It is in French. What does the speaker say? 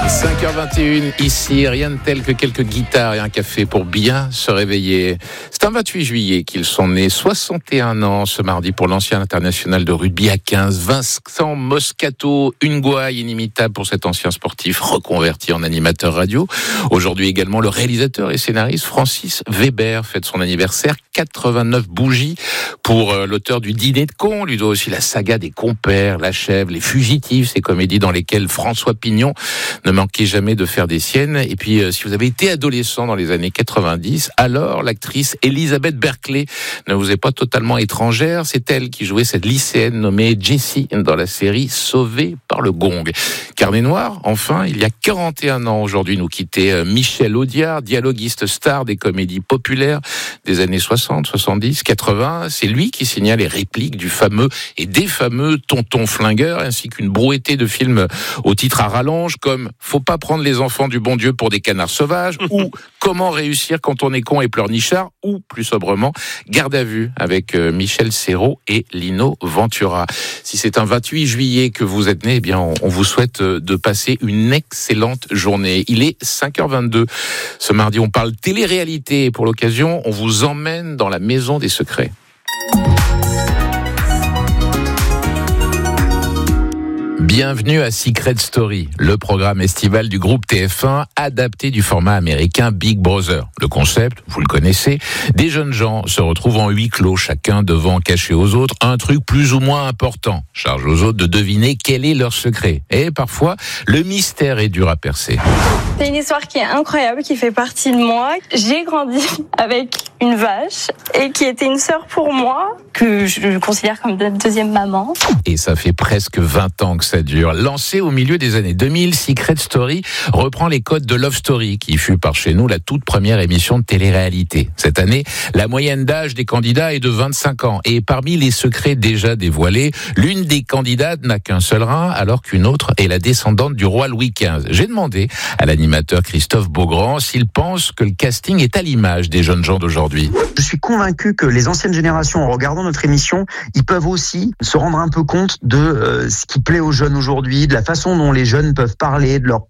5h21, ici, rien de tel que quelques guitares et un café pour bien se réveiller. C'est un 28 juillet qu'ils sont nés, 61 ans ce mardi pour l'ancien international de rugby à 15, Vincent Moscato, une gouaille inimitable pour cet ancien sportif reconverti en animateur radio. Aujourd'hui également, le réalisateur et scénariste Francis Weber fête son anniversaire, 89 bougies pour l'auteur du Dîner de cons. On lui doit aussi la saga des compères, La Chèvre, Les Fugitifs, ces comédies dans lesquelles François Pignon ne manquez jamais de faire des siennes. Et puis, si vous avez été adolescent dans les années 90, alors l'actrice Elisabeth Berkley ne vous est pas totalement étrangère. C'est elle qui jouait cette lycéenne nommée Jessie dans la série Sauvée par le Gong. Carnet noir, enfin, il y a 41 ans aujourd'hui nous quittait Michel Audiard, dialoguiste star des comédies populaires des années 60, 70, 80. C'est lui qui signa les répliques du fameux et des fameux Tonton Flingueur, ainsi qu'une brouettée de films au titre à rallonge comme Faut pas prendre les enfants du bon Dieu pour des canards sauvages ou Comment réussir quand on est con et pleurnichard ou plus sobrement Garde à vue avec Michel Serrault et Lino Ventura. Si c'est un 28 juillet que vous êtes né, eh bien on vous souhaite de passer une excellente journée. Il est 5h22. Ce mardi, on parle télé-réalité. Pour l'occasion, on vous emmène dans la maison des secrets. Bienvenue à Secret Story, le programme estival du groupe TF1 adapté du format américain Big Brother. Le concept, vous le connaissez, des jeunes gens se retrouvent en huis clos, chacun devant cacher aux autres un truc plus ou moins important. Charge aux autres de deviner quel est leur secret. Et parfois, le mystère est dur à percer. C'est une histoire qui est incroyable, qui fait partie de moi. J'ai grandi avec une vache et qui était une sœur pour moi, que je considère comme notre deuxième maman. Et ça fait presque 20 ans que ça dure. Lancé au milieu des années 2000, Secret Story reprend les codes de Love Story, qui fut par chez nous la toute première émission de télé-réalité. Cette année, la moyenne d'âge des candidats est de 25 ans. Et parmi les secrets déjà dévoilés, l'une des candidates n'a qu'un seul rein, alors qu'une autre est la descendante du roi Louis XV. J'ai demandé à l'animateur Christophe Beaugrand s'il pense que le casting est à l'image des jeunes gens d'aujourd'hui. Je suis convaincu que les anciennes générations, en regardant notre émission, ils peuvent aussi se rendre un peu compte de ce qui plaît aux jeunes aujourd'hui, de la façon dont les jeunes peuvent parler, de leur